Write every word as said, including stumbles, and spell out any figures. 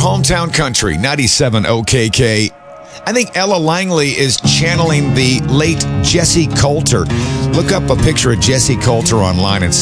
hometown country, ninety-seven O K K. I think Ella Langley is channeling the late Jesse Coulter. Look up a picture of Jesse Coulter online and